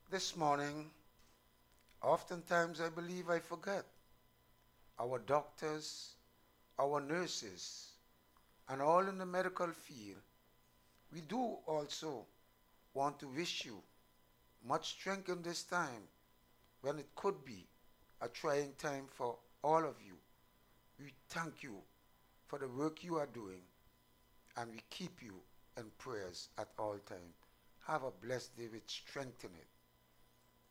This morning, oftentimes I believe I forget our doctors, our nurses, and all in the medical field. We do also want to wish you much strength in this time when it could be a trying time for all of you. We thank you for the work you are doing and we keep you in prayers at all times. Have a blessed day with strength in it.